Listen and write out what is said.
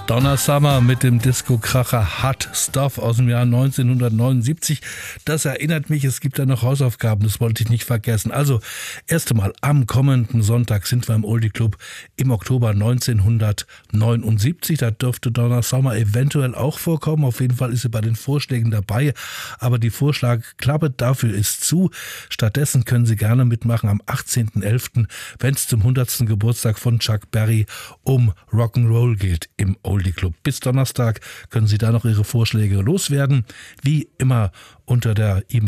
Donna Summer mit dem Disco-Kracher Hot Stuff aus dem Jahr 1979. Das erinnert mich, es gibt da noch Hausaufgaben, das wollte ich nicht vergessen. Also, erst einmal am kommenden Sonntag sind wir im Oldie Club im Oktober 1979. Da dürfte Donna Summer eventuell auch vorkommen. Auf jeden Fall ist sie bei den Vorschlägen dabei. Aber die Vorschlagklappe dafür ist zu. Stattdessen können Sie gerne mitmachen am 18.11., wenn es zum 100. Geburtstag von Chuck Berry um Rock'n'Roll geht im Oldie Club. Bis Donnerstag können Sie da noch Ihre Vorschläge loswerden. Wie immer unter der E-Mail